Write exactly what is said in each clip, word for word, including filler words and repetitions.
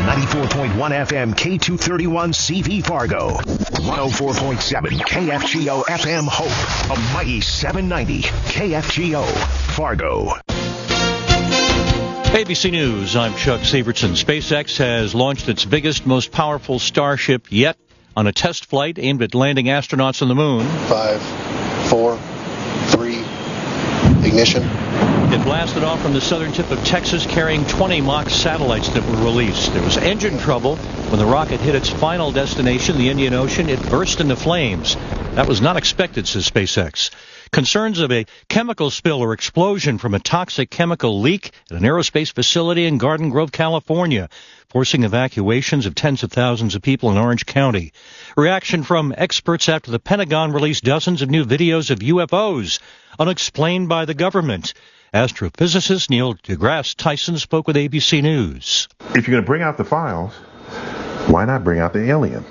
ninety-four point one F M K two thirty-one C V Fargo, one oh four point seven K F G O F M Hope, a mighty seven ninety K F G O Fargo. A B C News, I'm Chuck Severson. SpaceX has launched its biggest, most powerful Starship yet on a test flight aimed at landing astronauts on the moon. Five, four, three, ignition. It blasted off from the southern tip of Texas carrying twenty mock satellites that were released. There was engine trouble. When the rocket hit its final destination, the Indian Ocean, it burst into flames. That was not expected, says SpaceX. Concerns of a chemical spill or explosion from a toxic chemical leak at an aerospace facility in Garden Grove, California, forcing evacuations of tens of thousands of people in Orange County. Reaction from experts after the Pentagon released dozens of new videos of U F Os, unexplained by the government. Astrophysicist Neil deGrasse Tyson spoke with A B C News. If you're going to bring out the files, why not bring out the alien?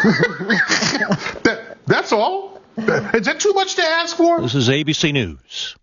that, that's all. Is that too much to ask for? This is A B C News.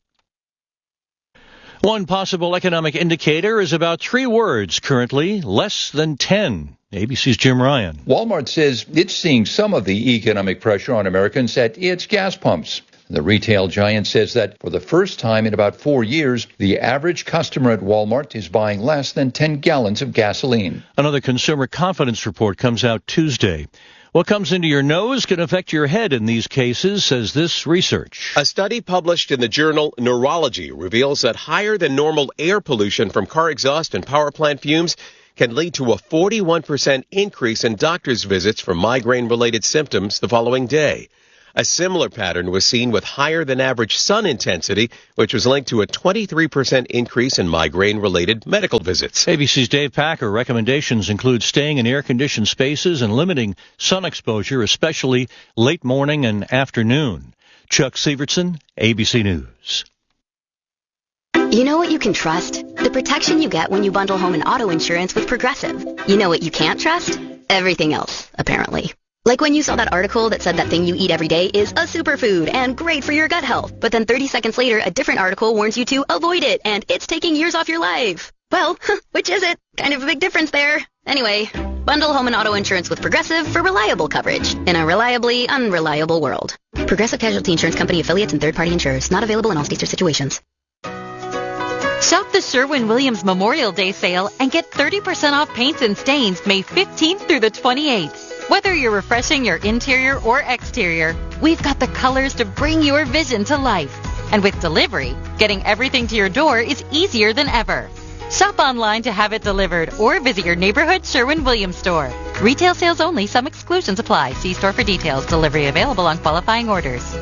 One possible economic indicator is about three words currently, less than ten. A B C's Jim Ryan. Walmart says it's seeing some of the economic pressure on Americans at its gas pumps. The retail giant says that for the first time in about four years, the average customer at Walmart is buying less than ten gallons of gasoline. Another consumer confidence report comes out Tuesday. What comes into your nose can affect your head in these cases, says this research. A study published in the journal Neurology reveals that higher than normal air pollution from car exhaust and power plant fumes can lead to a forty-one percent increase in doctor's visits for migraine-related symptoms the following day. A similar pattern was seen with higher than average sun intensity, which was linked to a twenty-three percent increase in migraine-related medical visits. A B C's Dave Packer. Recommendations include staying in air-conditioned spaces and limiting sun exposure, especially late morning and afternoon. Chuck Severson, A B C News. You know what you can trust? The protection you get when you bundle home and auto insurance with Progressive. You know what you can't trust? Everything else, apparently. Like when you saw that article that said that thing you eat every day is a superfood and great for your gut health, but then thirty seconds later, a different article warns you to avoid it and it's taking years off your life. Well, which is it? Kind of a big difference there. Anyway, bundle home and auto insurance with Progressive for reliable coverage in a reliably unreliable world. Progressive Casualty Insurance Company affiliates and third-party insurers. Not available in all states or situations. Shop the Sherwin-Williams Memorial Day sale and get thirty percent off paints and stains May fifteenth through the twenty-eighth. Whether you're refreshing your interior or exterior, we've got the colors to bring your vision to life. And with delivery, getting everything to your door is easier than ever. Shop online to have it delivered or visit your neighborhood Sherwin-Williams store. Retail sales only. Some exclusions apply. See store for details. Delivery available on qualifying orders.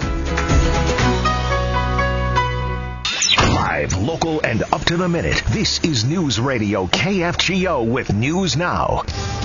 Live, local, and up to the minute. This is News Radio K F G O with News Now.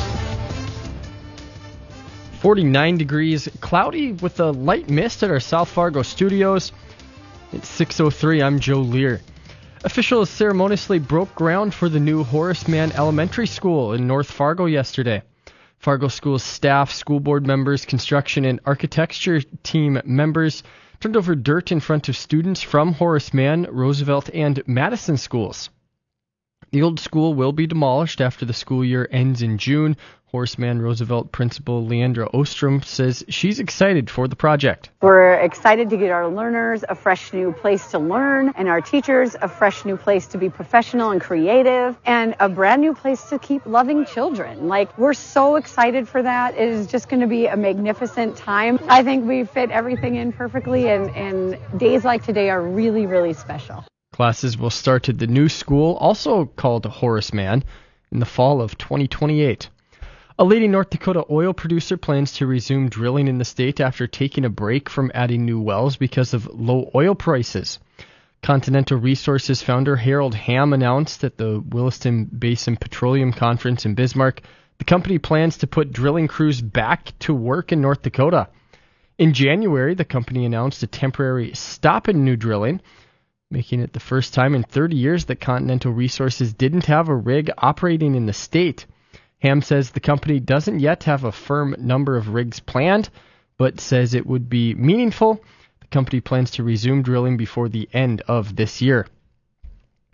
forty-nine degrees, cloudy with a light mist at our South Fargo studios. It's six oh three, I'm Joe Lear. Officials ceremoniously broke ground for the new Horace Mann Elementary School in North Fargo yesterday. Fargo School's staff, school board members, construction and architecture team members turned over dirt in front of students from Horace Mann, Roosevelt, and Madison schools. The old school will be demolished after the school year ends in June. Horace Mann Roosevelt principal Leandra Ostrom says she's excited for the project. We're excited to get our learners a fresh new place to learn and our teachers a fresh new place to be professional and creative and a brand new place to keep loving children. Like, we're so excited for that. It is just going to be a magnificent time. I think we fit everything in perfectly, and, and days like today are really, really special. Classes will start at the new school, also called Horace Mann, in the fall of twenty twenty-eight. A leading North Dakota oil producer plans to resume drilling in the state after taking a break from adding new wells because of low oil prices. Continental Resources founder Harold Hamm announced at the Williston Basin Petroleum Conference in Bismarck the company plans to put drilling crews back to work in North Dakota. In January, the company announced a temporary stop in new drilling, making it the first time in thirty years that Continental Resources didn't have a rig operating in the state. Ham says the company doesn't yet have a firm number of rigs planned, but says it would be meaningful. The company plans to resume drilling before the end of this year.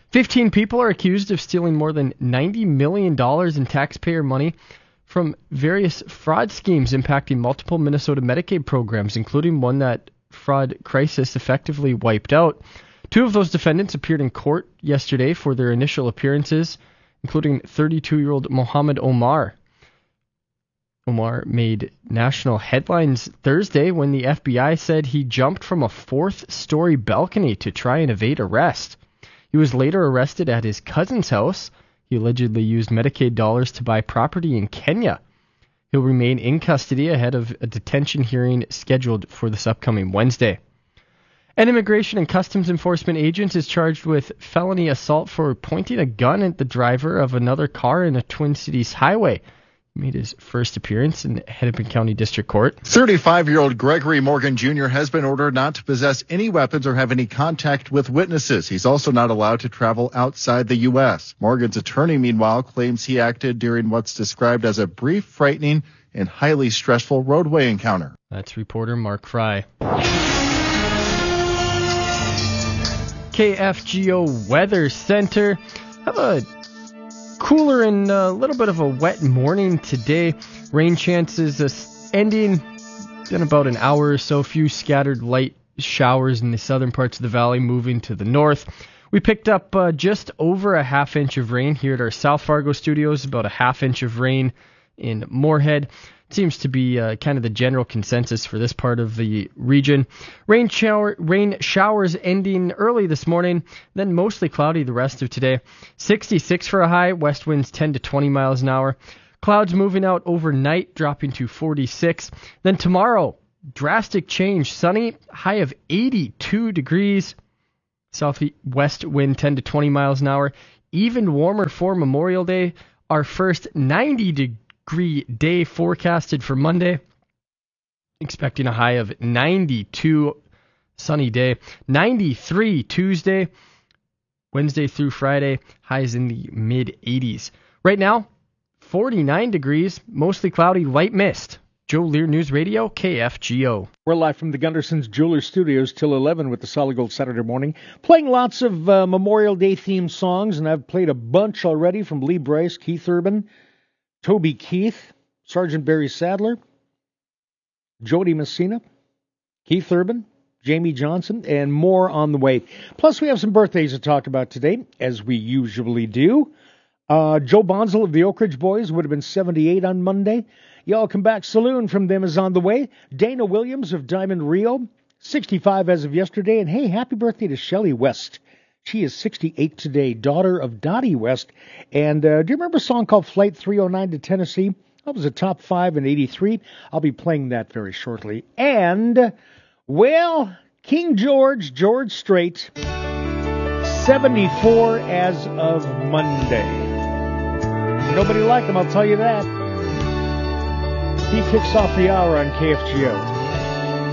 fifteen people are accused of stealing more than ninety million dollars in taxpayer money from various fraud schemes impacting multiple Minnesota Medicaid programs, including one that fraud crisis effectively wiped out. Two of those defendants appeared in court yesterday for their initial appearances, including thirty-two-year-old Mohammed Omar. Omar made national headlines Thursday when the F B I said he jumped from a fourth-story balcony to try and evade arrest. He was later arrested at his cousin's house. He allegedly used Medicaid dollars to buy property in Kenya. He'll remain in custody ahead of a detention hearing scheduled for this upcoming Wednesday. An Immigration and Customs Enforcement agent is charged with felony assault for pointing a gun at the driver of another car in a Twin Cities highway. He made his first appearance in Hennepin County District Court. thirty-five-year-old Gregory Morgan Junior has been ordered not to possess any weapons or have any contact with witnesses. He's also not allowed to travel outside the U S. Morgan's attorney, meanwhile, claims he acted during what's described as a brief, frightening, and highly stressful roadway encounter. That's reporter Mark Fry. K F G O Weather Center. Have a cooler and a little bit of a wet morning today. Rain chances uh, ending in about an hour or so. A few scattered light showers in the southern parts of the valley moving to the north. We picked up uh, just over a half inch of rain here at our South Fargo studios, about a half inch of rain in Moorhead. Seems to be uh, kind of the general consensus for this part of the region. Rain shower, rain showers ending early this morning, then mostly cloudy the rest of today. sixty-six for a high, west winds ten to twenty miles an hour. Clouds moving out overnight, dropping to forty-six. Then tomorrow, drastic change, sunny, high of eighty-two degrees. Southwest wind ten to twenty miles an hour. Even warmer for Memorial Day. Our first ninety degree day forecasted for Monday. Expecting a high of ninety-two, sunny day. ninety-three Tuesday. Wednesday through Friday, highs in the mid eighties. Right now, forty-nine degrees, mostly cloudy, light mist. Joe Lear News Radio, K F G O. We're live from the Gunderson's Jewelers Studios till eleven with the Solid Gold Saturday morning. Playing lots of uh, Memorial Day themed songs, and I've played a bunch already from Lee Bryce, Keith Urban, Toby Keith, Sergeant Barry Sadler, Jody Messina, Keith Urban, Jamie Johnson, and more on the way. Plus, we have some birthdays to talk about today, as we usually do. Uh, Joe Bonzel of the Oak Ridge Boys would have been seventy-eight on Monday. Y'all Come Back Saloon from them is on the way. Dana Williams of Diamond Rio, sixty-five as of yesterday. And hey, happy birthday to Shelley West. She is sixty-eight today, daughter of Dottie West. And uh, do you remember a song called Flight three oh nine to Tennessee? That was a top five in eighty-three. I'll be playing that very shortly. And, well, King George, George Strait, seventy-four as of Monday. Nobody liked him, I'll tell you that. He kicks off the hour on K F G O.